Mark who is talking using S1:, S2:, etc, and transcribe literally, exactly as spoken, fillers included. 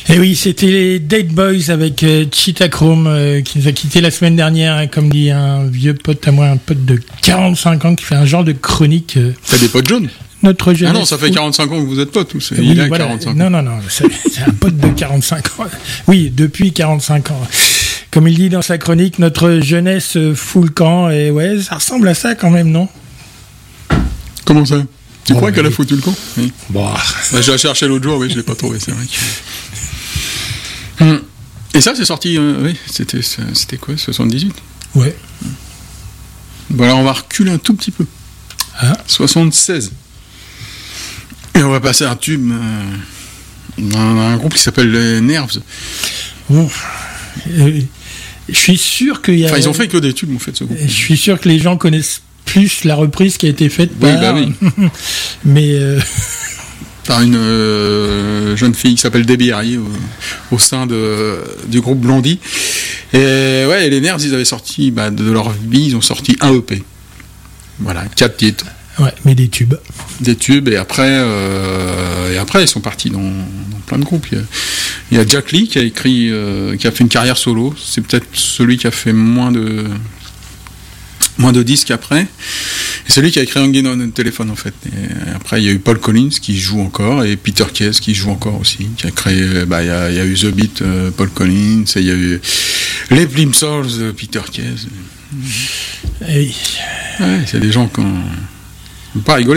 S1: Et oui, c'était les Date Boys avec euh, Cheetah Chrome euh, qui nous a quitté la semaine dernière, hein, comme dit un vieux pote à moi, un pote de quarante-cinq ans qui fait un genre de chronique. Euh,
S2: T'as des potes jaunes?
S1: Notre jeunesse.
S2: Ah non, ça fait quarante-cinq ans que vous êtes potes. Ou c'est...
S1: Oui,
S2: Il a
S1: voilà.
S2: quarante-cinq ans.
S1: Non, non, non, c'est, c'est un pote de quarante-cinq ans. Oui, depuis quarante-cinq ans. Comme il dit dans sa chronique, notre jeunesse fout le camp. Et ouais, ça ressemble à ça quand même, non?
S2: Comment ça? Tu
S1: Oh,
S2: crois
S1: oui.
S2: qu'elle a foutu le camp? Oui.
S1: Bon.
S2: Bah, j'ai cherché l'autre jour, oui, je l'ai pas trouvé, c'est vrai. Que... Hum. Et ça, c'est sorti, euh, oui, c'était, c'était quoi, soixante-dix-huit?
S1: Ouais.
S2: Bon, alors on va reculer un tout petit peu.
S1: Ah.
S2: soixante-seize. Et on va passer à un tube, euh, un, un groupe qui s'appelle les Nerves.
S1: Bon. Euh, je suis sûr qu'il y a.
S2: Enfin, ils ont fait que des tubes, en fait, ce groupe.
S1: Je suis sûr que les gens connaissent plus la reprise qui a été faite
S2: Oui,
S1: par.
S2: bah oui.
S1: Mais. Euh...
S2: Par une euh, jeune fille qui s'appelle Debbie Harry au, au sein de, du groupe Blondie. Et ouais, et les Nerves, ils avaient sorti, bah, de leur vie, ils ont sorti un E P. Voilà, quatre titres.
S1: Ouais, mais des tubes.
S2: Des tubes, et après, euh, et après ils sont partis dans, dans plein de groupes. Il y a, il y a Jack Lee qui a écrit, euh, qui a fait une carrière solo. C'est peut-être celui qui a fait moins de, moins de disques après. Et c'est lui qui a écrit Hanging on the Telephone en fait. Et après, il y a eu Paul Collins qui joue encore, et Peter Case qui joue encore aussi, qui a créé. Bah, il y a, il y a eu The Beat, euh, Paul Collins, et il y a eu les Plimsolls, euh, Peter Case.
S1: Et...
S2: Ouais, c'est des gens qui ont pas rigolé.